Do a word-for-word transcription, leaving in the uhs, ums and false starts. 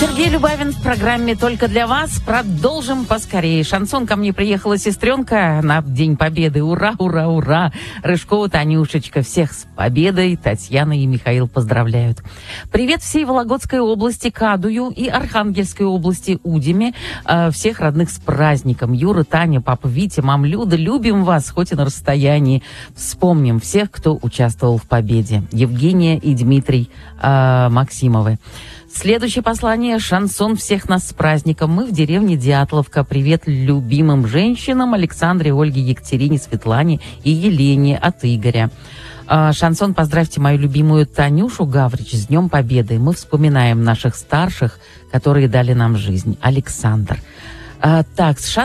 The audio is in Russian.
Сергей Любавин в программе «Только для вас». Продолжим поскорее. Шансон ко мне приехала сестренка на День Победы. Ура, ура, ура! Рыжкова Танюшечка. Всех с победой. Татьяна и Михаил поздравляют. Привет всей Вологодской области, Кадую и Архангельской области, Удиме. Всех родных с праздником. Юра, Таня, папа Витя, мам Люда. Любим вас, хоть и на расстоянии. Вспомним всех, кто участвовал в победе. Евгения и Дмитрий э, Максимовы. Следующее послание. Шансон. Всех нас с праздником. Мы в деревне Дятловка. Привет любимым женщинам Александре, Ольге, Екатерине, Светлане и Елене от Игоря. Шансон. Поздравьте мою любимую Танюшу Гаврич с Днем Победы. Мы вспоминаем наших старших, которые дали нам жизнь. Александр. Так, с